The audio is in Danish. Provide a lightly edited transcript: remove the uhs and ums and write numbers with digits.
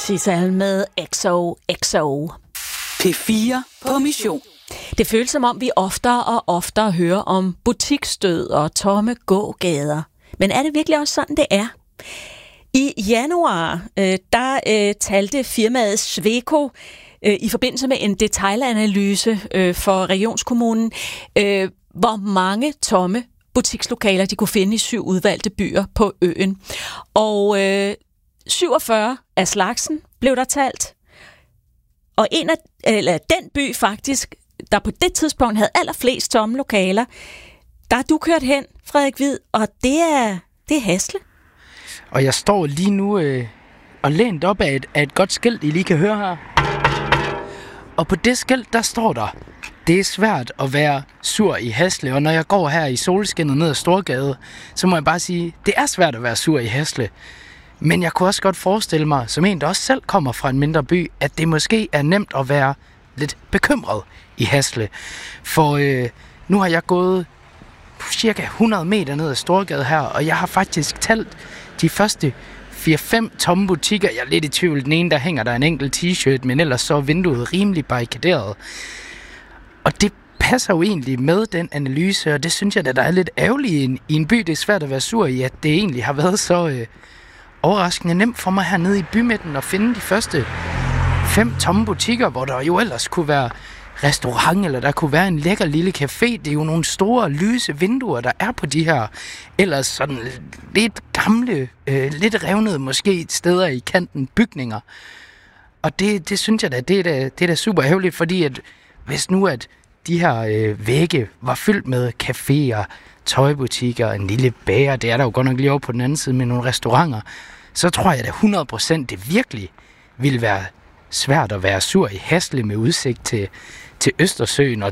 Sissal med XOXO. P4 på mission. Det føles som om, vi oftere og oftere hører om butiksdød og tomme gågader. Men er det virkelig også sådan, det er? I januar, talte firmaet Sweco i forbindelse med en detailanalyse for regionskommunen, hvor mange tomme butikslokaler de kunne finde i 7 udvalgte byer på øen. Og 47 af slagsen blev der talt. Og den by faktisk, der på det tidspunkt havde allerflest tomme lokaler, der er du kørt hen, Frederik Hvid, og det er Hasle. Og jeg står lige nu og lænt op af et godt skilt, I lige kan høre her. Og på det skilt, der står der: det er svært at være sur i Hasle. Og når jeg går her i solskinnet ned ad Storgade, så må jeg bare sige, det er svært at være sur i Hasle. Men jeg kunne også godt forestille mig, som en, der også selv kommer fra en mindre by, at det måske er nemt at være lidt bekymret i Hasle. For nu har jeg gået cirka 100 meter ned ad Storgade her, og jeg har faktisk talt de første 4-5 tomme butikker. Jeg er lidt i tvivl. Den ene, der hænger der en enkelt t-shirt, men ellers så er vinduet rimelig barrikaderet. Og det passer jo egentlig med den analyse, og det synes jeg, at der er lidt ærgerligt i en by. Det er svært at være sur i, at det egentlig har været så overraskende nemt for mig hernede i bymidten at finde de første 5 tomme butikker, hvor der jo ellers kunne være restaurant, eller der kunne være en lækker lille café. Det er jo nogle store, lyse vinduer, der er på de her ellers sådan lidt gamle, lidt revnede måske steder i kanten bygninger. Og det synes jeg da, det er da super ærgerligt, fordi at hvis nu at de her vægge var fyldt med caféer, tøjbutikker, en lille bager, det er der jo godt nok lige over på den anden side med nogle restauranter, så tror jeg da 100% det virkelig ville være svært at være sur i Hasle med udsigt til Østersøen og